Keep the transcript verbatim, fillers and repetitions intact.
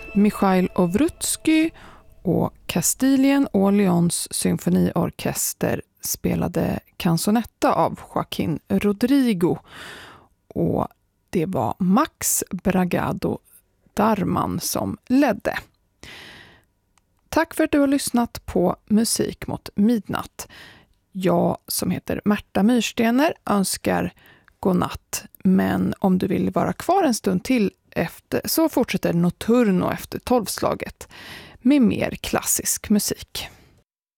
Mikhail Ovrutsky och Castilian Orleans symfoniorkester spelade Canzonetta av Joaquín Rodrigo, och det var Max Bragado Darman som ledde. Tack för att du har lyssnat på Musik mot midnatt. Jag som heter Märta Myrstener önskar godnatt, men om du vill vara kvar en stund till efter, så fortsätter Notturno efter tolvslaget med mer klassisk musik.